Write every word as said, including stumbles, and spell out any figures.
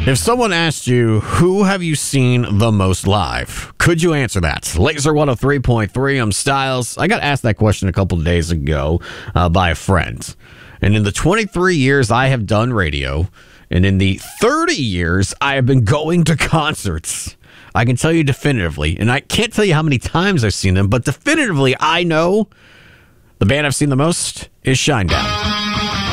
If someone asked you, who have you seen the most live? Could you answer that? Laser one oh three point three, I'm Styles. I got asked that question a couple of days ago uh, by a friend. And in the twenty-three years I have done radio, and in the thirty years I have been going to concerts, I can tell you definitively, and I can't tell you how many times I've seen them, but definitively I know the band I've seen the most is Shinedown.